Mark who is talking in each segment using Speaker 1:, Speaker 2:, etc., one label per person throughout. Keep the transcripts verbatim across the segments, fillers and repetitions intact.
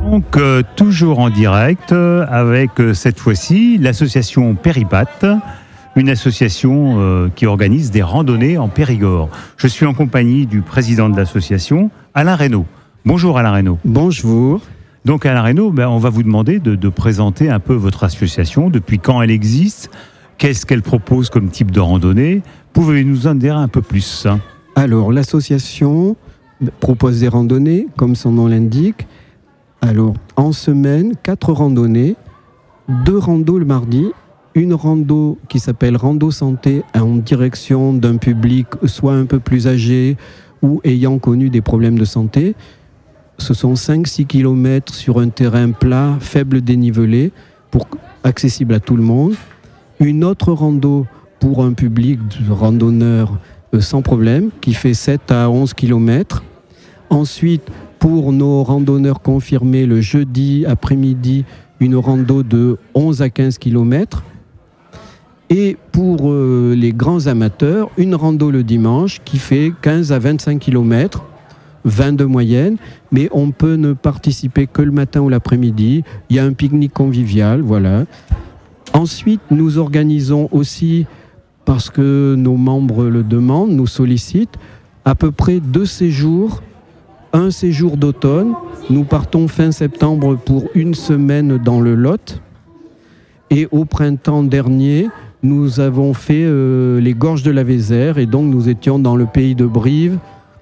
Speaker 1: Donc, euh, toujours en direct, euh, avec euh, cette fois-ci l'association Péripatte, une association euh, qui organise des randonnées en Périgord. Je suis en compagnie du président de l'association, Alain Reynaud. Bonjour Alain Reynaud.
Speaker 2: Bonjour.
Speaker 1: Donc Alain Reynaud, ben, on va vous demander de, de présenter un peu votre association, depuis quand elle existe, qu'est-ce qu'elle propose comme type de randonnée. Pouvez-vous nous en dire un peu plus?
Speaker 2: Alors, l'association propose des randonnées, comme son nom l'indique. Alors, en semaine, quatre randonnées, deux randos le mardi, une rando qui s'appelle Rando Santé en direction d'un public soit un peu plus âgé ou ayant connu des problèmes de santé. Ce sont cinq à six kilomètres sur un terrain plat, faible dénivelé, pour, accessible à tout le monde. Une autre rando pour un public de randonneurs euh, sans problème, qui fait sept à onze kilomètres. Ensuite, pour nos randonneurs confirmés, le jeudi après-midi, une rando de onze à quinze kilomètres. Et pour euh, les grands amateurs, une rando le dimanche qui fait quinze à vingt-cinq kilomètres, vingt de moyenne, mais on peut ne participer que le matin ou l'après-midi. Il y a un pique-nique convivial, voilà. Ensuite, nous organisons aussi, parce que nos membres le demandent, nous sollicitent, à peu près deux séjours. Un séjour d'automne, nous partons fin septembre pour une semaine dans le Lot. Et au printemps dernier, nous avons fait euh, les gorges de la Vézère et donc nous étions dans le pays de Brive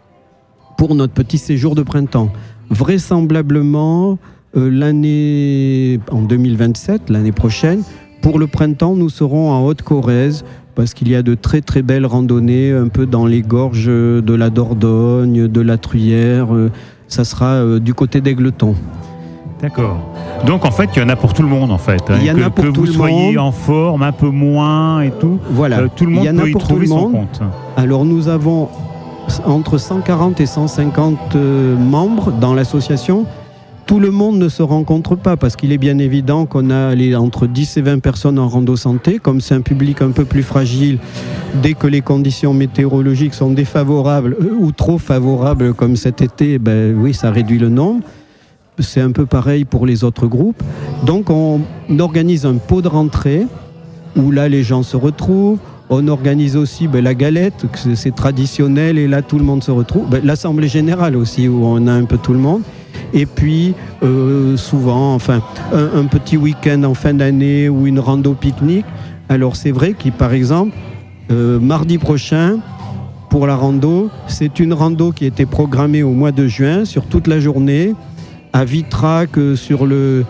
Speaker 2: pour notre petit séjour de printemps. Vraisemblablement, euh, l'année en deux mille vingt-sept, l'année prochaine, pour le printemps, nous serons en Haute-Corrèze parce qu'il y a de très très belles randonnées un peu dans les gorges de la Dordogne, de la Truyère. Ça sera du côté d'Aigleton.
Speaker 1: D'accord. Donc en fait, il y en a pour tout le monde en fait. Hein,
Speaker 2: il y en
Speaker 1: que,
Speaker 2: a pour
Speaker 1: que
Speaker 2: tout
Speaker 1: vous
Speaker 2: le
Speaker 1: soyez
Speaker 2: monde.
Speaker 1: En forme, un peu moins et tout.
Speaker 2: Voilà.
Speaker 1: Euh, tout le monde
Speaker 2: il y en a
Speaker 1: peut y
Speaker 2: pour tout
Speaker 1: trouver
Speaker 2: le
Speaker 1: son
Speaker 2: monde.
Speaker 1: compte.
Speaker 2: Alors nous avons entre cent quarante et cent cinquante membres dans l'association. Tout le monde ne se rencontre pas parce qu'il est bien évident qu'on a les, entre dix et vingt personnes en rando santé. Comme c'est un public un peu plus fragile, dès que les conditions météorologiques sont défavorables euh, ou trop favorables comme cet été, ben oui, ça réduit le nombre. C'est un peu pareil pour les autres groupes. Donc on organise un pot de rentrée où là les gens se retrouvent. On organise aussi ben, la galette, c'est, c'est traditionnel et là tout le monde se retrouve. Ben, l'assemblée générale aussi où on a un peu tout le monde. Et puis, euh, souvent, enfin, un, un petit week-end en fin d'année ou une rando pique-nique. Alors, c'est vrai que, par exemple, euh, mardi prochain, pour la rando, c'est une rando qui était programmée au mois de juin, sur toute la journée, à Vitrac, euh, sur le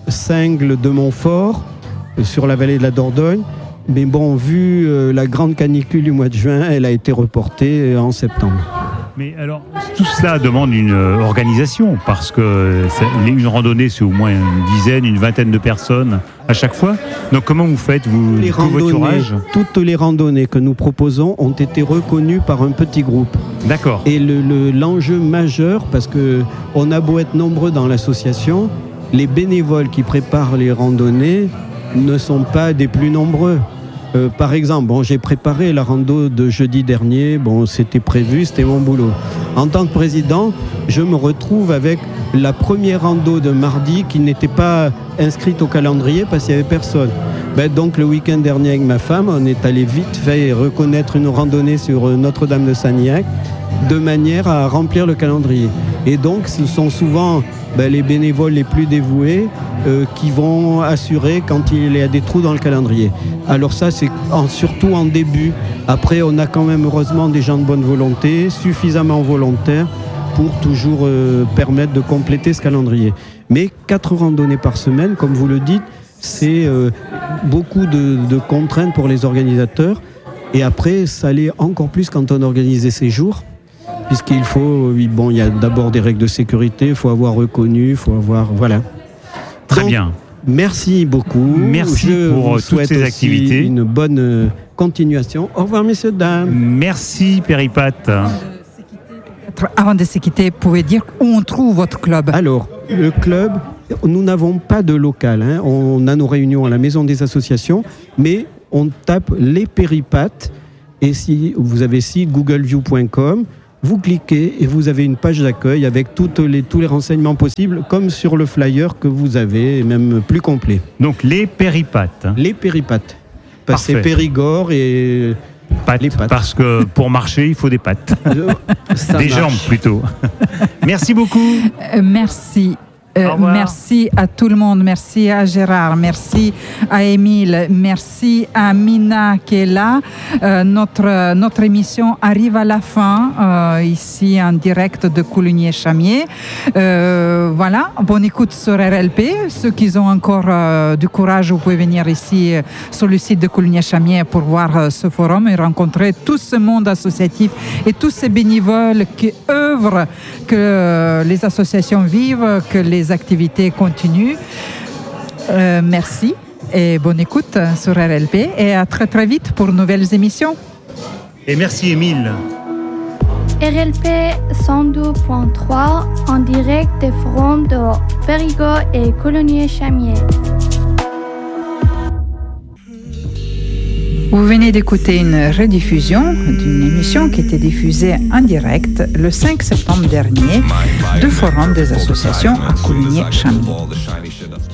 Speaker 2: Cingle de Montfort, euh, sur la vallée de la Dordogne. Mais bon, vu euh, la grande canicule du mois de juin, elle a été reportée euh, en septembre.
Speaker 1: Mais alors, tout cela demande une euh, organisation, parce que ça, une randonnée, c'est au moins une dizaine, une vingtaine de personnes à chaque fois. Donc comment vous faites, vous,
Speaker 2: les
Speaker 1: covoiturage ?
Speaker 2: Toutes les randonnées que nous proposons ont été reconnues par un petit groupe.
Speaker 1: D'accord.
Speaker 2: Et le, le, l'enjeu majeur, parce qu'on a beau être nombreux dans l'association, les bénévoles qui préparent les randonnées ne sont pas des plus nombreux. Euh, par exemple, bon, j'ai préparé la rando de jeudi dernier, bon, c'était prévu, c'était mon boulot. En tant que président, je me retrouve avec la première rando de mardi qui n'était pas inscrite au calendrier parce qu'il n'y avait personne. Ben, donc le week-end dernier avec ma femme, on est allé vite fait reconnaître une randonnée sur Notre-Dame de Sagnac de manière à remplir le calendrier. Et donc ce sont souvent ben, les bénévoles les plus dévoués euh, qui vont assurer quand il y a des trous dans le calendrier. Alors ça, c'est en, surtout en début. Après, on a quand même heureusement des gens de bonne volonté, suffisamment volontaires pour toujours euh, permettre de compléter ce calendrier. Mais quatre randonnées par semaine, comme vous le dites, c'est euh, beaucoup de, de contraintes pour les organisateurs. Et après, ça l'est encore plus quand on organise des séjours. Puisqu'il faut, bon, il y a d'abord des règles de sécurité, il faut avoir reconnu, il faut avoir, voilà.
Speaker 1: Très
Speaker 2: Donc,
Speaker 1: bien.
Speaker 2: Merci beaucoup.
Speaker 1: Merci
Speaker 2: Je
Speaker 1: pour
Speaker 2: vous
Speaker 1: toutes ces activités.
Speaker 2: Une bonne continuation. Au revoir, messieurs, dames.
Speaker 1: Merci, Péripatte.
Speaker 3: Avant de se quitter, vous pouvez dire où on trouve votre club?
Speaker 2: Alors, le club, nous n'avons pas de local. Hein. On a nos réunions à la Maison des Associations, mais on tape les Péripattes. Et si vous avez site google view point com, vous cliquez et vous avez une page d'accueil avec toutes les, tous les renseignements possibles, comme sur le flyer que vous avez, et même plus complet.
Speaker 1: Donc les péripates. Hein.
Speaker 2: Les péripates. Parce que c'est
Speaker 1: Parfait.
Speaker 2: Périgord et
Speaker 1: Pattes,
Speaker 2: les pattes.
Speaker 1: parce que pour marcher, il faut des pattes.
Speaker 2: Ça
Speaker 1: Des
Speaker 2: marche.
Speaker 1: jambes plutôt. Merci beaucoup.
Speaker 3: Euh, merci. Euh,
Speaker 1: Au revoir.
Speaker 3: merci à tout le monde, merci à Gérard, merci à Émile, merci à Mina qui est là. Euh, notre, notre émission arrive à la fin, euh, ici en direct de Coulugny-Chamiers. Euh, voilà, bonne écoute sur R L P. Ceux qui ont encore euh, du courage, vous pouvez venir ici euh, sur le site de Coulugny-Chamiers pour voir euh, ce forum et rencontrer tout ce monde associatif et tous ces bénévoles qui œuvrent que euh, les associations vivent, que les activités continuent. Euh, merci et bonne écoute sur R L P et à très très vite pour de nouvelles émissions.
Speaker 1: Et merci Émile.
Speaker 4: R L P cent deux point trois en direct des forums de Périgord et Coulugny-Chamiers.
Speaker 3: Vous venez d'écouter une rediffusion d'une émission qui était diffusée en direct le cinq septembre dernier du Forum des associations à Coulugny-Chamiers.